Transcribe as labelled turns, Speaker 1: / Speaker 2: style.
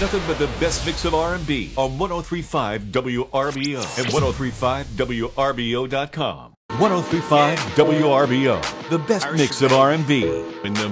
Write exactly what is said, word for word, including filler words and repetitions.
Speaker 1: nothing but the best mix of R and B on ten thirty-five W R B O and ten thirty-five W R B O dot com. ten thirty-five W R B O, the best mix of R and B in the